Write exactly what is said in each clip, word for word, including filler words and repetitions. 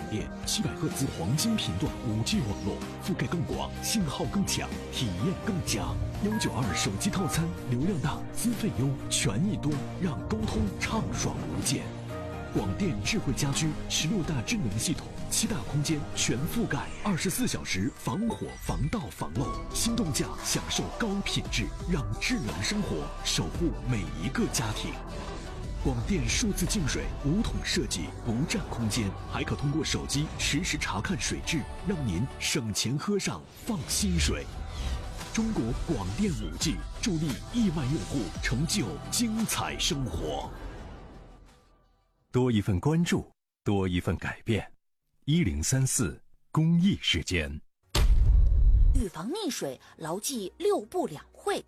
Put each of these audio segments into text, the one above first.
电，七百赫兹黄金频段 五 G 网络，覆盖更广，信号更强，体验更佳。幺九二手机套餐，流量大，资费优，权益多，让沟通畅爽无间。广电智慧家居，十六大智能系统，七大空间全覆盖，二十四小时防火、防盗、防漏。心动价，享受高品质，让智能生活守护每一个家庭。广电数字净水，无桶设计，不占空间，还可通过手机实时查看水质，让您省钱喝上放心水。中国广电 五 G 助力亿万用户成就精彩生活。 多一份关注，多一份改变。一零三四公益时间。 预防溺水，牢记六不两会。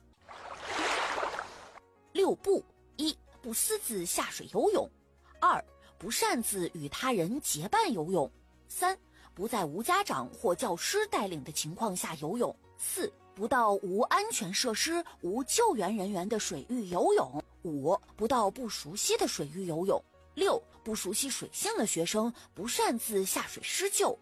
六不：一、不私自下水游泳；二、不擅自与他人结伴游泳；三、不在无家长或教师带领的情况下游泳；四、不到无安全设施、无救援人员的水域游泳；五、不到不熟悉的水域游泳；六、不熟悉水性的学生不擅自下水施救。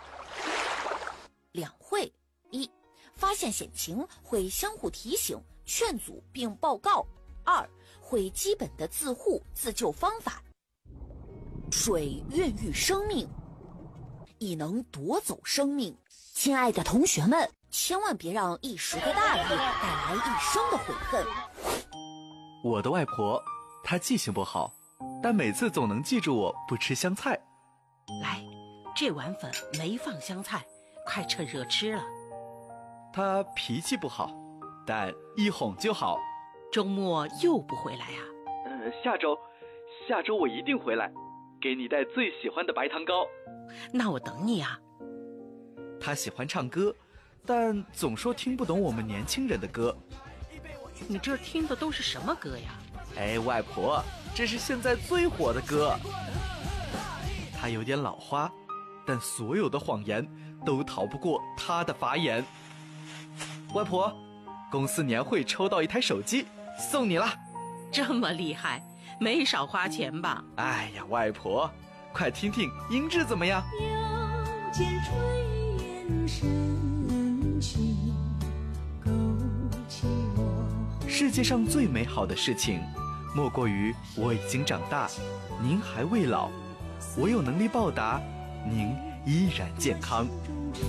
两会：一、发现险情会相互提醒、劝阻并报告；二、会基本的自护自救方法。水孕育生命，亦能夺走生命。亲爱的同学们，千万别让一时的大意带来一生的悔恨。 我的外婆，她记性不好，但每次总能记住我不吃香菜。 来，这碗粉没放香菜，快趁热吃了。 她脾气不好，但一哄就好。 周末又不回来啊？ 呃，下周，下周我一定回来，给你带最喜欢的白糖糕。 那我等你啊。 她喜欢唱歌，但总说听不懂我们年轻人的歌。 你这听的都是什么歌呀？ 哎，外婆，这是现在最火的歌。她有点老花，但所有的谎言都逃不过她的法眼。外婆，公司年会抽到一台手机，送你了。 这么厉害，没少花钱吧？ 哎呀，外婆，快听听音质怎么样？ 腰间炊烟升起，勾起我。 世界上最美好的事情，莫过于我已经长大，您还未老，我有能力报答，您依然健康。